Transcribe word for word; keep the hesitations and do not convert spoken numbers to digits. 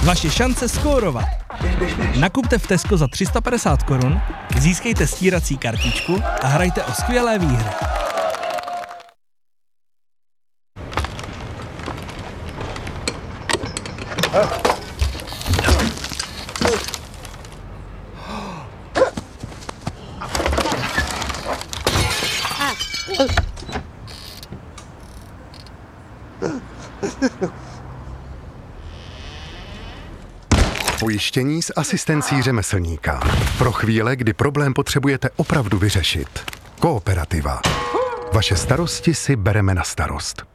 Vaše šance skórovat. Nakupte v Tesco za tři sta padesát korun, získejte stírací kartičku a hrajte o skvělé výhry. Pojištění s asistencí řemeslníka. Pro chvíle, kdy problém potřebujete opravdu vyřešit. Kooperativa. Vaše starosti si bereme na starost.